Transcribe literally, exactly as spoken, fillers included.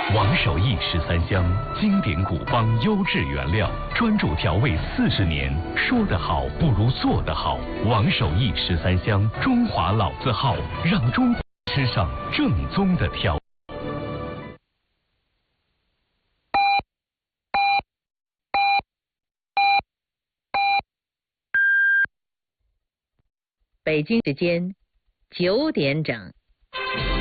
王守义十三香，经典古方优质原料，专注调味四十年。说得好不如做得好。王守义十三香，中华老字号，让中国吃上正宗的调。 北京时间九点整。